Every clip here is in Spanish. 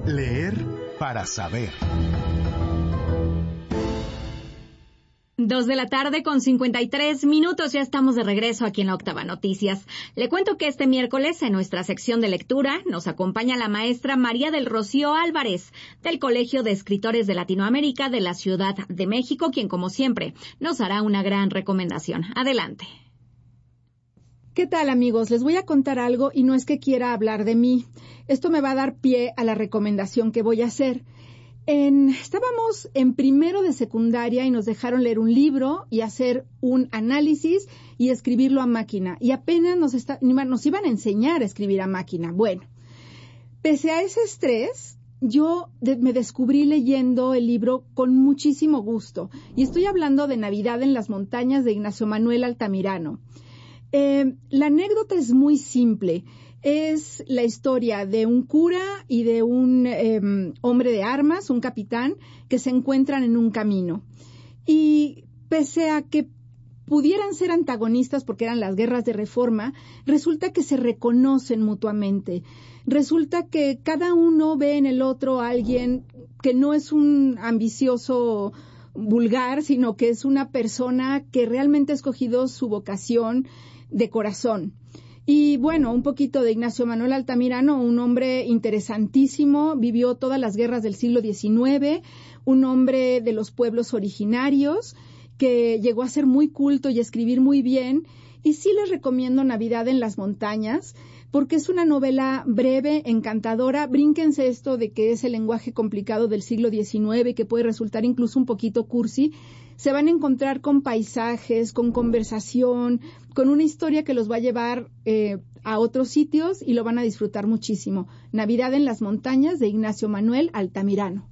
Leer para saber. 2:53 p.m, ya estamos de regreso aquí en la Octava Noticias. Le cuento que este miércoles en nuestra sección de lectura nos acompaña la maestra María del Rocío Álvarez del Colegio de Escritores de Latinoamérica de la Ciudad de México, quien como siempre nos hará una gran recomendación. Adelante. ¿Qué tal, amigos? Les voy a contar algo y no es que quiera hablar de mí. Esto me va a dar pie a la recomendación que voy a hacer. Estábamos en primero de secundaria y nos dejaron leer un libro y hacer un análisis y escribirlo a máquina. Y apenas nos iban a enseñar a escribir a máquina. Bueno, pese a ese estrés, yo me descubrí leyendo el libro con muchísimo gusto. Y estoy hablando de Navidad en las montañas de Ignacio Manuel Altamirano. La anécdota es muy simple. Es la historia de un cura y de un hombre de armas, un capitán, que se encuentran en un camino. Y pese a que pudieran ser antagonistas porque eran las guerras de Reforma, resulta que se reconocen mutuamente. Resulta que cada uno ve en el otro a alguien que no es un ambicioso vulgar, sino que es una persona que realmente ha escogido su vocación de corazón. Y bueno, un poquito de Ignacio Manuel Altamirano, un hombre interesantísimo, vivió todas las guerras del siglo XIX, un hombre de los pueblos originarios, que llegó a ser muy culto y a escribir muy bien. Y sí les recomiendo Navidad en las montañas, porque es una novela breve, encantadora. Brínquense esto de que es el lenguaje complicado del siglo XIX, que puede resultar incluso un poquito cursi. Se van a encontrar con paisajes, con conversación, con una historia que los va a llevar a otros sitios y lo van a disfrutar muchísimo. Navidad en las montañas de Ignacio Manuel Altamirano.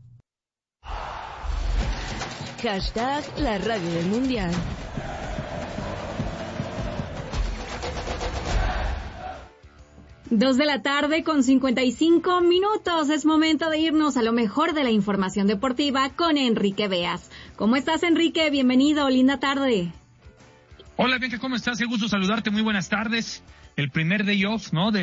Hashtag la radio del mundial. Dos de la tarde con 55 minutos. Es momento de irnos a lo mejor de la información deportiva con Enrique Beas. ¿Cómo estás, Enrique? Bienvenido, linda tarde. Hola, Bianca, ¿cómo estás? Qué gusto saludarte, muy buenas tardes. El primer day off, ¿no?,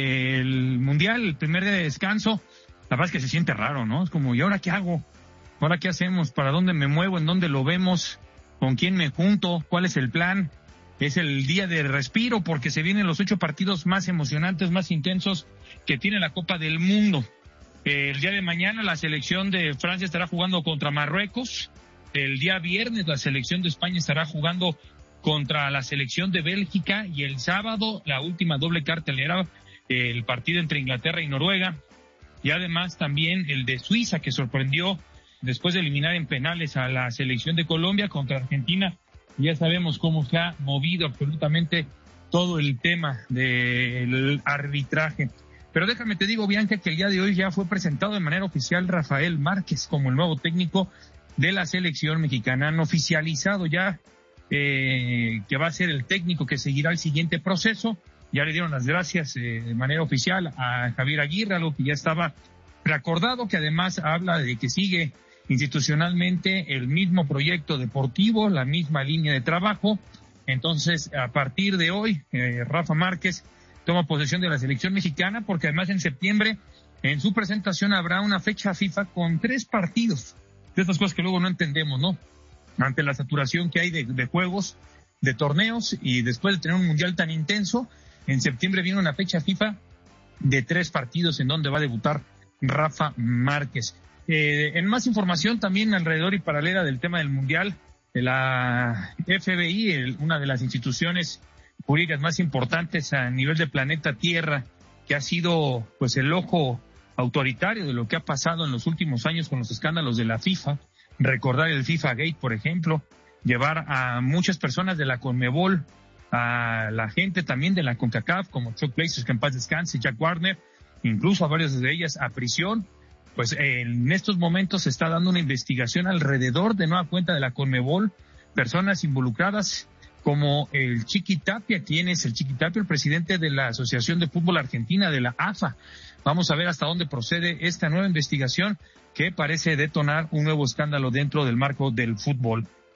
del Mundial, el primer día de descanso. La verdad es que se siente raro, ¿no? Es como, ¿y ahora qué hago? ¿Ahora qué hacemos? ¿Para dónde me muevo? ¿En dónde lo vemos? ¿Con quién me junto? ¿Cuál es el plan? Es el día de respiro porque se vienen los 8 partidos más emocionantes, más intensos que tiene la Copa del Mundo. El día de mañana la selección de Francia estará jugando contra Marruecos. El día viernes la selección de España estará jugando contra la selección de Bélgica. Y el sábado la última doble cartelera, el partido entre Inglaterra y Noruega. Y además también el de Suiza, que sorprendió después de eliminar en penales a la selección de Colombia contra Argentina. Ya sabemos cómo se ha movido absolutamente todo el tema del arbitraje. Pero déjame te digo, Bianca, que el día de hoy ya fue presentado de manera oficial Rafael Márquez como el nuevo técnico de la selección mexicana. Han oficializado ya que va a ser el técnico que seguirá el siguiente proceso. Ya le dieron las gracias de manera oficial a Javier Aguirre, algo que ya estaba preacordado, que además habla de que sigue institucionalmente el mismo proyecto deportivo, la misma línea de trabajo. Entonces, a partir de hoy, Rafa Márquez toma posesión de la selección mexicana, porque además en septiembre, en su presentación, habrá una fecha FIFA con 3 partidos. De estas cosas que luego no entendemos, ¿no? Ante la saturación que hay de juegos, de torneos, y después de tener un mundial tan intenso, en septiembre viene una fecha FIFA de 3 partidos en donde va a debutar Rafa Márquez. En más información también alrededor y paralela del tema del mundial, la FBI, una de las instituciones jurídicas más importantes a nivel de planeta Tierra, que ha sido pues el ojo autoritario de lo que ha pasado en los últimos años con los escándalos de la FIFA. Recordar el FIFA Gate, por ejemplo, llevar a muchas personas de la CONMEBOL, a la gente también de la CONCACAF, como Chuck Places, que en paz descanse, Jack Warner, incluso a varias de ellas a prisión. Pues en estos momentos se está dando una investigación alrededor de nueva cuenta de la CONMEBOL, personas involucradas como el Chiqui Tapia. ¿Quién es el Chiqui Tapia? El presidente de la Asociación de Fútbol Argentina, de la AFA. Vamos a ver hasta dónde procede esta nueva investigación que parece detonar un nuevo escándalo dentro del marco del fútbol.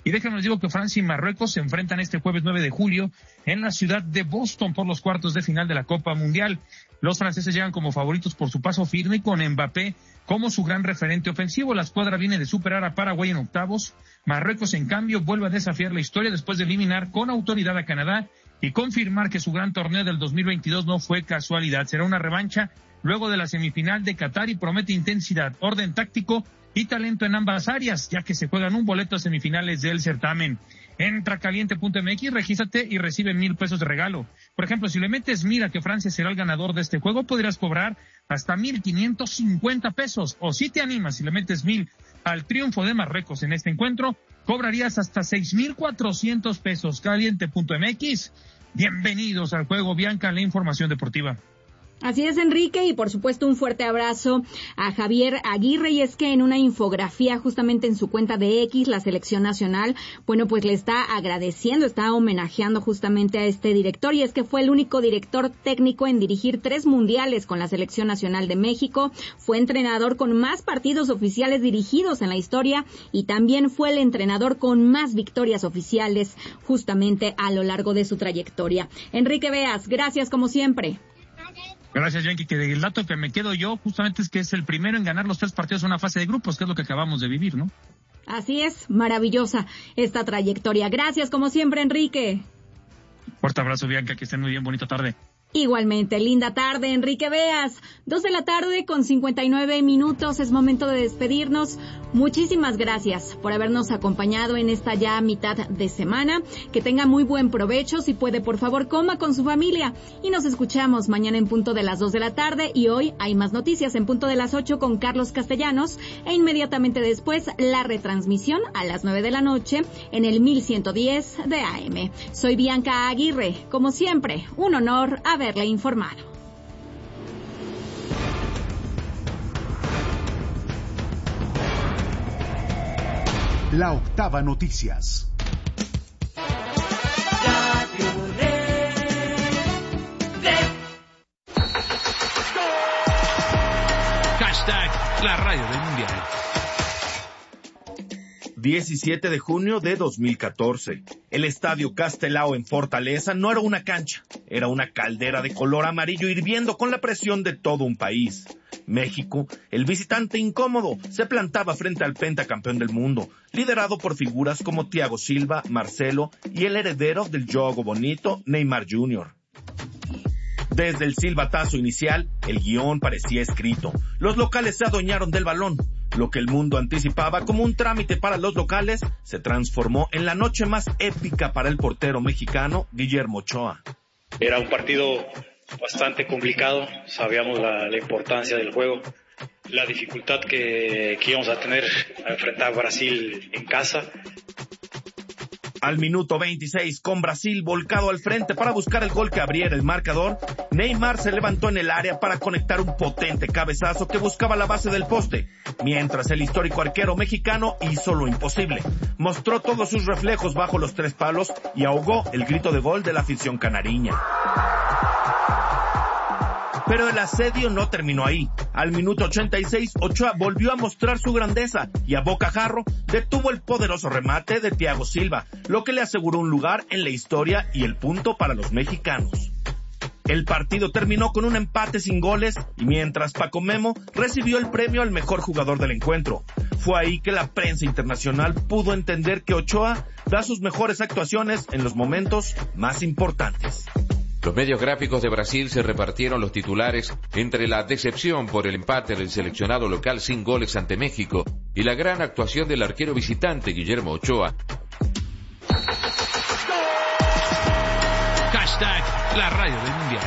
Y déjenme les digo que Francia y Marruecos se enfrentan este jueves 9 de julio en la ciudad de Boston por los cuartos de final de la Copa Mundial. Los franceses llegan como favoritos por su paso firme con Mbappé como su gran referente ofensivo. La escuadra viene de superar a Paraguay en octavos. Marruecos, en cambio, vuelve a desafiar la historia después de eliminar con autoridad a Canadá y confirmar que su gran torneo del 2022 no fue casualidad. Será una revancha luego de la semifinal de Qatar y promete intensidad, orden táctico y talento en ambas áreas, ya que se juegan un boleto a semifinales del certamen. Entra caliente.mx, regístrate y recibe $1,000 de regalo. Por ejemplo, si le metes mira que Francia será el ganador de este juego, podrías cobrar hasta $1,550. O si te animas, si le metes 1,000 al triunfo de Marruecos en este encuentro, cobrarías hasta $6,400. Caliente.mx. Bienvenidos al juego, Bianca, la información deportiva. Así es, Enrique, y por supuesto un fuerte abrazo a Javier Aguirre. Y es que en una infografía justamente en su cuenta de X, la selección nacional, bueno, pues le está agradeciendo, está homenajeando justamente a este director, y es que fue el único director técnico en dirigir 3 mundiales con la selección nacional de México, fue entrenador con más partidos oficiales dirigidos en la historia y también fue el entrenador con más victorias oficiales justamente a lo largo de su trayectoria. Enrique Beas, gracias como siempre. Gracias, Yankee, que el dato que me quedo yo justamente es que es el primero en ganar los 3 partidos en una fase de grupos, que es lo que acabamos de vivir, ¿no? Así es, maravillosa esta trayectoria. Gracias, como siempre, Enrique. Fuerte abrazo, Bianca, que estén muy bien, bonita tarde. Igualmente, linda tarde, Enrique Beas. 2:59 p.m, es momento de despedirnos. Muchísimas gracias por habernos acompañado en esta ya mitad de semana. Que tenga muy buen provecho. Si puede, por favor, coma con su familia. Y nos escuchamos mañana en punto de las 2 de la tarde. Y hoy hay más noticias en punto de las 8 con Carlos Castellanos. E inmediatamente después, la retransmisión a las 9 de la noche en el 1110 de AM. Soy Bianca Aguirre. Como siempre, un honor haberle informado. La Octava Noticias. Hashtag la radio del mundial. 17 de junio de 2014. El Estadio Castelao en Fortaleza no era una cancha, era una caldera de color amarillo hirviendo con la presión de todo un país. México, el visitante incómodo, se plantaba frente al pentacampeón del mundo, liderado por figuras como Thiago Silva, Marcelo y el heredero del juego bonito, Neymar Jr. Desde el silbatazo inicial, el guión parecía escrito. Los locales se adueñaron del balón. Lo que el mundo anticipaba como un trámite para los locales se transformó en la noche más épica para el portero mexicano Guillermo Ochoa. Era un partido bastante complicado, sabíamos la importancia del juego, la dificultad que íbamos a tener a enfrentar a Brasil en casa. Al minuto 26, con Brasil volcado al frente para buscar el gol que abriera el marcador, Neymar se levantó en el área para conectar un potente cabezazo que buscaba la base del poste, mientras el histórico arquero mexicano hizo lo imposible. Mostró todos sus reflejos bajo los 3 palos y ahogó el grito de gol de la afición canariña. Pero el asedio no terminó ahí. Al minuto 86, Ochoa volvió a mostrar su grandeza y a bocajarro detuvo el poderoso remate de Thiago Silva, lo que le aseguró un lugar en la historia y el punto para los mexicanos. El partido terminó con un empate sin goles y mientras Paco Memo recibió el premio al mejor jugador del encuentro. Fue ahí que la prensa internacional pudo entender que Ochoa da sus mejores actuaciones en los momentos más importantes. Los medios gráficos de Brasil se repartieron los titulares entre la decepción por el empate del seleccionado local sin goles ante México y la gran actuación del arquero visitante Guillermo Ochoa. Hashtag la radio del mundial.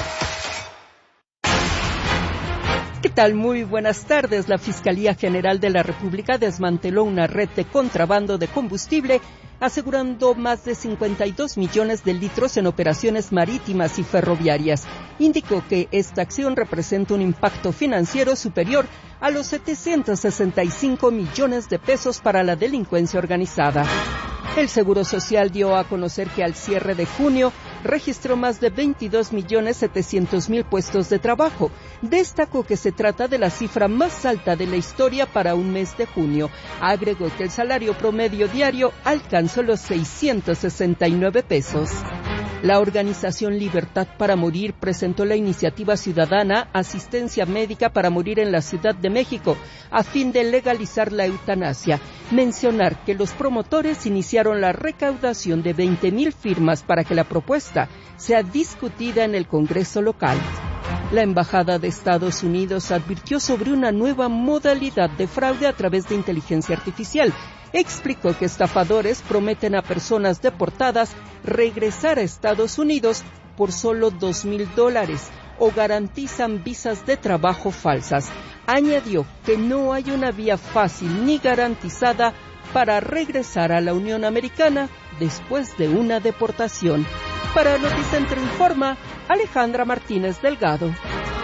¿Qué tal? Muy buenas tardes. La Fiscalía General de la República desmanteló una red de contrabando de combustible, asegurando más de 52 millones de litros en operaciones marítimas y ferroviarias. Indicó que esta acción representa un impacto financiero superior a los 765 millones de pesos para la delincuencia organizada. El Seguro Social dio a conocer que al cierre de junio, registró más de 22.700.000 puestos de trabajo. Destacó que se trata de la cifra más alta de la historia para un mes de junio. Agregó que el salario promedio diario alcanzó los 669 pesos. La organización Libertad para Morir presentó la iniciativa ciudadana Asistencia Médica para Morir en la Ciudad de México, a fin de legalizar la eutanasia. Mencionar que los promotores iniciaron la recaudación de 20,000 firmas para que la propuesta sea discutida en el Congreso local. La Embajada de Estados Unidos advirtió sobre una nueva modalidad de fraude a través de inteligencia artificial. Explicó que estafadores prometen a personas deportadas regresar a Estados Unidos por solo $2,000 o garantizan visas de trabajo falsas. Añadió que no hay una vía fácil ni garantizada para regresar a la Unión Americana después de una deportación. Para Noticentro Informa, Alejandra Martínez Delgado.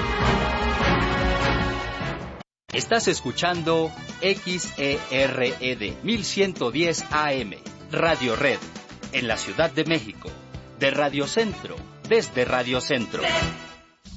Estás escuchando XERED 1110 AM, Radio Red, en la Ciudad de México, de Radio Centro, desde Radio Centro.